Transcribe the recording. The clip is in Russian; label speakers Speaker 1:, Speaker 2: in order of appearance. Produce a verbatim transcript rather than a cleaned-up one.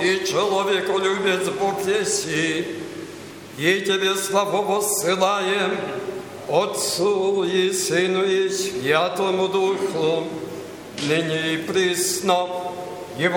Speaker 1: и человеколюбец Бог еси, и Тебе славу воссылаем, Отцу и Сыну и Святому Духу, ныне и присно,